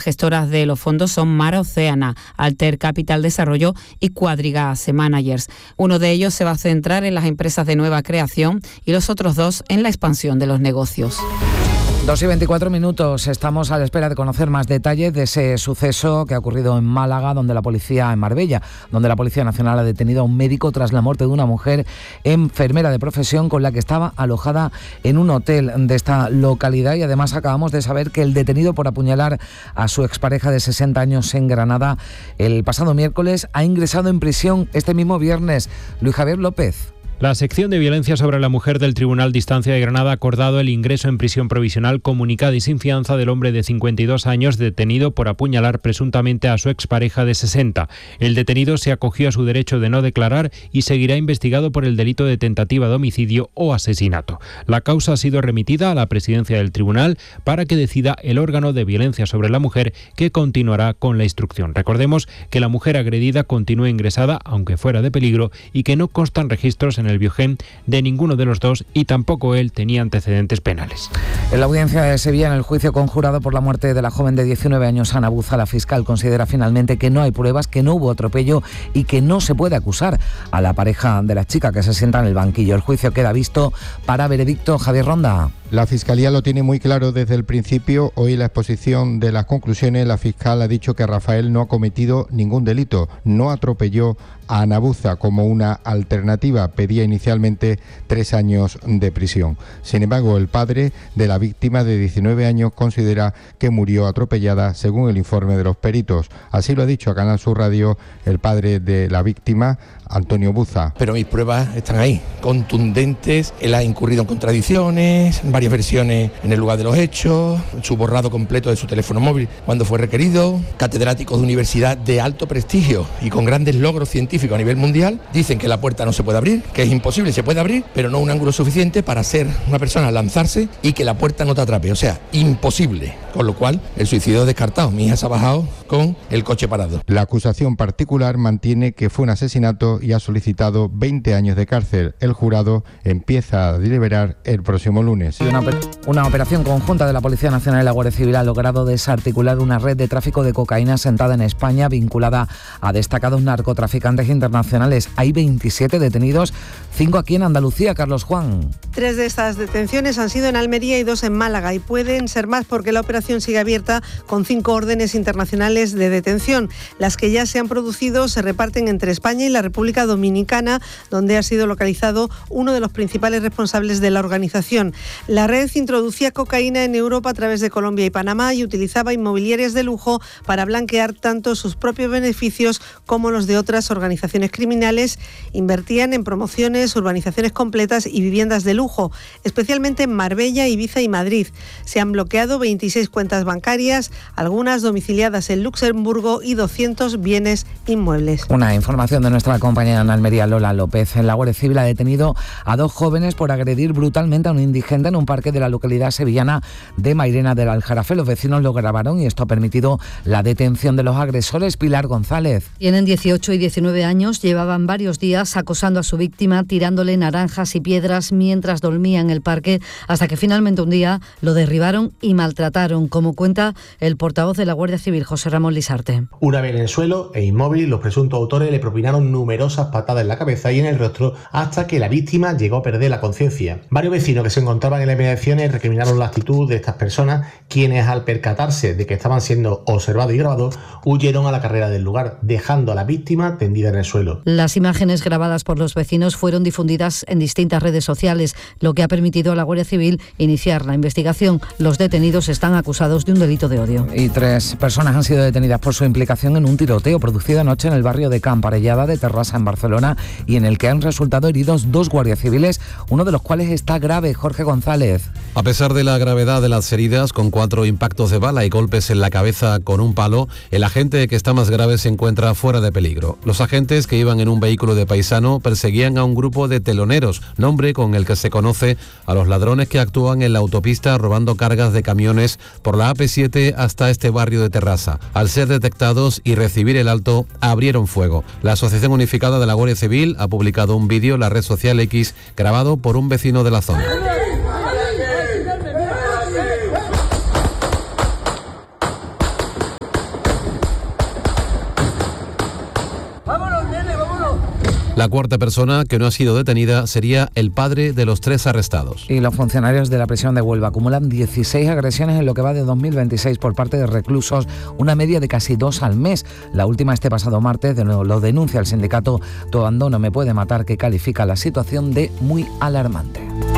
gestoras de los fondos son Mar Oceana, Alter Capital Desarrollo y Quadriga Asset Managers. Uno de ellos se va a centrar en las empresas de nueva creación y los otros dos en la expansión de los negocios. 2:24, estamos a la espera de conocer más detalles de ese suceso que ha ocurrido en Málaga, en Marbella, donde la Policía Nacional ha detenido a un médico tras la muerte de una mujer enfermera de profesión con la que estaba alojada en un hotel de esta localidad, y además acabamos de saber que el detenido por apuñalar a su expareja de 60 años en Granada el pasado miércoles ha ingresado en prisión este mismo viernes. Luis Javier López. La sección de violencia sobre la mujer del Tribunal de Instancia de Granada ha acordado el ingreso en prisión provisional comunicada y sin fianza del hombre de 52 años detenido por apuñalar presuntamente a su expareja de 60. El detenido se acogió a su derecho de no declarar y seguirá investigado por el delito de tentativa de homicidio o asesinato. La causa ha sido remitida a la presidencia del tribunal para que decida el órgano de violencia sobre la mujer, que continuará con la instrucción. Recordemos que la mujer agredida continúa ingresada, aunque fuera de peligro, y que no constan registros en el Biogen de ninguno de los dos, y tampoco él tenía antecedentes penales. En la audiencia de Sevilla, en el juicio conjurado por la muerte de la joven de 19 años, Ana Buza, la fiscal considera finalmente que no hay pruebas, que no hubo atropello y que no se puede acusar a la pareja de la chica que se sienta en el banquillo. El juicio queda visto para veredicto. Javier Ronda. La Fiscalía lo tiene muy claro desde el principio. Hoy en la exposición de las conclusiones, la fiscal ha dicho que Rafael no ha cometido ningún delito, no atropelló a Ana Buza como una alternativa. Pedía inicialmente 3 años de prisión. Sin embargo, el padre de la víctima de 19 años considera que murió atropellada según el informe de los peritos. Así lo ha dicho a Canal Sur Radio el padre de la víctima, Antonio Buza. Pero mis pruebas están ahí, contundentes. Él ha incurrido en contradicciones, varias versiones en el lugar de los hechos, su borrado completo de su teléfono móvil cuando fue requerido. Catedráticos de universidad de alto prestigio y con grandes logros científicos a nivel mundial dicen que la puerta no se puede abrir, que es imposible, se puede abrir, pero no un ángulo suficiente para ser una persona, lanzarse y que la puerta no te atrape. O sea, imposible. Con lo cual, el suicidio descartado. Mi hija se ha bajado con el coche parado. La acusación particular mantiene que fue un asesinato y ha solicitado 20 años de cárcel. El jurado empieza a deliberar el próximo lunes. Una operación conjunta de la Policía Nacional y la Guardia Civil ha logrado desarticular una red de tráfico de cocaína asentada en España, vinculada a destacados narcotraficantes internacionales. Hay 27 detenidos, 5 aquí en Andalucía. Carlos Juan. 3 de estas detenciones han sido en Almería y 2 en Málaga, y pueden ser más porque la operación sigue abierta con 5 órdenes internacionales de detención. Las que ya se han producido se reparten entre España y la República Dominicana, donde ha sido localizado uno de los principales responsables de la organización. La red introducía cocaína en Europa a través de Colombia y Panamá y utilizaba inmobiliarias de lujo para blanquear tanto sus propios beneficios como los de otras organizaciones criminales. Invertían en promociones, urbanizaciones completas y viviendas de lujo, especialmente en Marbella, Ibiza y Madrid. Se han bloqueado 26 cuentas bancarias, algunas domiciliadas en Luxemburgo, y 200 bienes inmuebles. Una información de nuestra compañera en Almería, Lola López. La Guardia Civil ha detenido a 2 jóvenes por agredir brutalmente a un indigente en un parque de la localidad sevillana de Mairena del Aljarafe. Los vecinos lo grabaron y esto ha permitido la detención de los agresores. Pilar González. Tienen 18 y 19 años, llevaban varios días acosando a su víctima, tirándole naranjas y piedras mientras dormía en el parque, hasta que finalmente un día lo derribaron y maltrataron, como cuenta el portavoz de la Guardia Civil, José Ramón Lisarte. Una vez en el suelo e inmóvil, los presuntos autores le propinaron numerosas patadas en la cabeza y en el rostro hasta que la víctima llegó a perder la conciencia. Varios vecinos que se encontraban en las inmediaciones recriminaron la actitud de estas personas, quienes al percatarse de que estaban siendo observados y grabados, huyeron a la carrera del lugar, dejando a la víctima tendida en el suelo. Las imágenes grabadas por los vecinos fueron difundidas en distintas redes sociales, lo que ha permitido a la Guardia Civil iniciar la investigación. Los detenidos están acusados de un delito de odio. Y 3 personas han sido detenidas por su implicación en un tiroteo producido anoche en el barrio de Camparellada de Terrassa, en Barcelona, y en el que han resultado heridos 2 guardias civiles, uno de los cuales está grave. Jorge González. A pesar de la gravedad de las heridas, con 4 impactos de bala y golpes en la cabeza con un palo, el agente que está más grave se encuentra fuera de peligro. Los agentes, que iban en un vehículo de paisano, perseguían a un grupo de teloneros, nombre con el que se conoce a los ladrones que actúan en la autopista robando cargas de camiones por la AP7 hasta este barrio de Terrassa. Al ser detectados y recibir el alto, abrieron fuego. La Asociación Unificada de la Guardia Civil ha publicado un vídeo en la red social X grabado por un vecino de la zona. La cuarta persona que no ha sido detenida sería el padre de los 3 arrestados. Y los funcionarios de la prisión de Huelva acumulan 16 agresiones en lo que va de 2026 por parte de reclusos, una media de casi 2 al mes. La última este pasado martes, de nuevo lo denuncia el sindicato Tu Abandono Me Puede Matar, que califica la situación de muy alarmante.